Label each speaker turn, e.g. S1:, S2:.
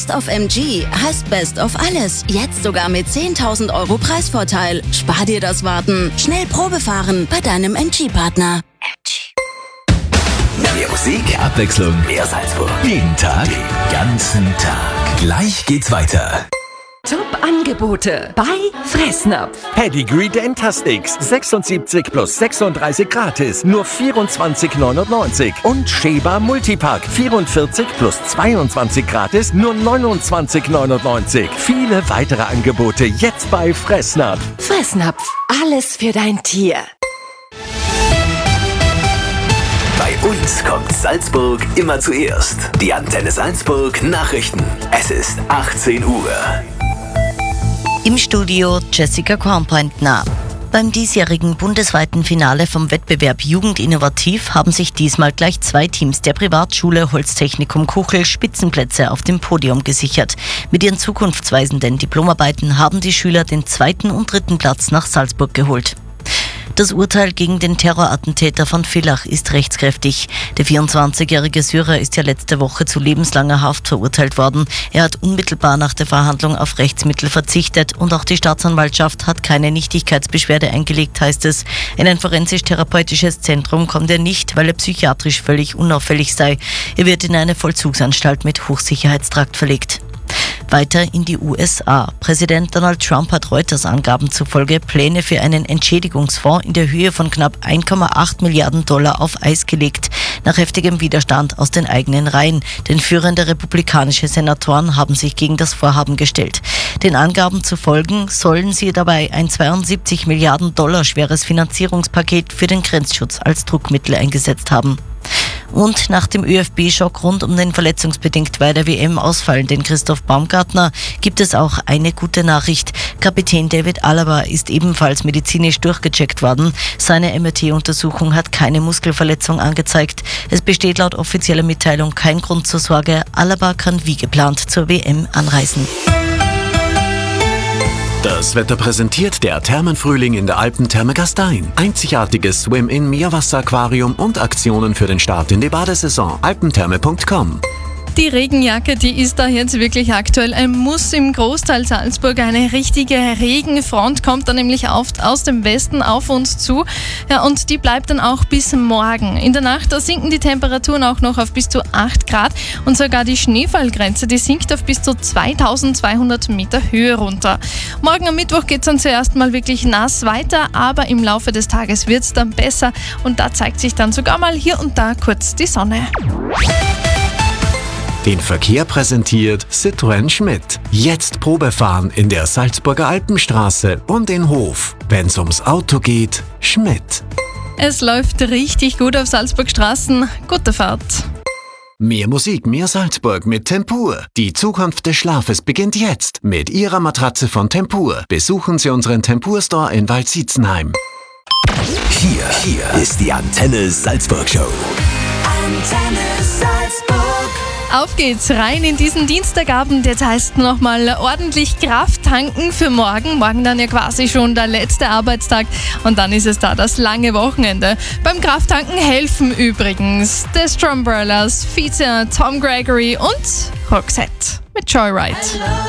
S1: Best of MG heißt Best of alles. Jetzt sogar mit 10.000 € Preisvorteil. Spar dir das Warten. Schnell Probe fahren bei deinem MG-Partner.
S2: Mehr Musik, Abwechslung, mehr Salzburg. Jeden Tag, den ganzen Tag. Gleich geht's weiter.
S3: Top-Angebote bei Fressnapf.
S4: Pedigree Dentasticks 76 plus 36 gratis, nur 24,99. Und Sheba Multipack 44 plus 22 gratis, nur 29,99. Viele weitere Angebote jetzt bei Fressnapf.
S3: Fressnapf, alles für dein Tier.
S2: Bei uns kommt Salzburg immer zuerst. Die Antenne Salzburg Nachrichten. Es ist 18 Uhr.
S5: Im Studio Jessica Kornpointner. Beim diesjährigen bundesweiten Finale vom Wettbewerb Jugend Innovativ haben sich diesmal gleich 2 Teams der Privatschule Holztechnikum Kuchel Spitzenplätze auf dem Podium gesichert. Mit ihren zukunftsweisenden Diplomarbeiten haben die Schüler den 2. und 3. Platz nach Salzburg geholt. Das Urteil gegen den Terrorattentäter von Villach ist rechtskräftig. Der 24-jährige Syrer ist ja letzte Woche zu lebenslanger Haft verurteilt worden. Er hat unmittelbar nach der Verhandlung auf Rechtsmittel verzichtet und auch die Staatsanwaltschaft hat keine Nichtigkeitsbeschwerde eingelegt, heißt es. In ein forensisch-therapeutisches Zentrum kommt er nicht, weil er psychiatrisch völlig unauffällig sei. Er wird in eine Vollzugsanstalt mit Hochsicherheitstrakt verlegt. Weiter in die USA. Präsident Donald Trump hat Reuters Angaben zufolge Pläne für einen Entschädigungsfonds in der Höhe von knapp 1,8 Milliarden $ auf Eis gelegt. Nach heftigem Widerstand aus den eigenen Reihen. Denn führende republikanische Senatoren haben sich gegen das Vorhaben gestellt. Den Angaben zufolge sollen sie dabei ein 72 Milliarden $ schweres Finanzierungspaket für den Grenzschutz als Druckmittel eingesetzt haben. Und nach dem ÖFB-Schock rund um den verletzungsbedingt bei der WM ausfallenden Christoph Baumgartner gibt es auch eine gute Nachricht. Kapitän David Alaba ist ebenfalls medizinisch durchgecheckt worden. Seine MRT-Untersuchung hat keine Muskelverletzung angezeigt. Es besteht laut offizieller Mitteilung kein Grund zur Sorge. Alaba kann wie geplant zur WM anreisen.
S2: Das Wetter präsentiert der Thermenfrühling in der Alpentherme Gastein. Einzigartiges Swim-In-Meerwasseraquarium und Aktionen für den Start in die Badesaison. alpentherme.com.
S6: Die Regenjacke, die ist da jetzt wirklich aktuell ein Muss im Großteil Salzburg. Eine richtige Regenfront kommt dann nämlich aus dem Westen auf uns zu. Ja, und die bleibt dann auch bis morgen. In der Nacht, da sinken die Temperaturen auch noch auf bis zu 8 Grad und sogar die Schneefallgrenze, die sinkt auf bis zu 2200 Meter Höhe runter. Morgen am Mittwoch geht es dann zuerst mal wirklich nass weiter, aber im Laufe des Tages wird es dann besser und da zeigt sich dann sogar mal hier und da kurz die Sonne.
S2: Den Verkehr präsentiert Citroën Schmidt. Jetzt Probefahren in der Salzburger Alpenstraße und in Hof. Wenn's ums Auto geht, Schmidt.
S6: Es läuft richtig gut auf Salzburg Straßen. Gute Fahrt.
S2: Mehr Musik, mehr Salzburg mit Tempur. Die Zukunft des Schlafes beginnt jetzt mit Ihrer Matratze von Tempur. Besuchen Sie unseren Tempur-Store in Waldsietzenheim. Hier ist die Antenne Salzburg Show.
S1: Antenne Salzburg.
S6: Auf geht's rein in diesen Dienstagabend. Jetzt heißt nochmal ordentlich Kraft tanken für morgen. Morgen dann ja quasi schon der letzte Arbeitstag und dann ist es da das lange Wochenende. Beim Krafttanken helfen übrigens The Strombrellas, Fiza, Tom Gregory und Roxette mit Joyride.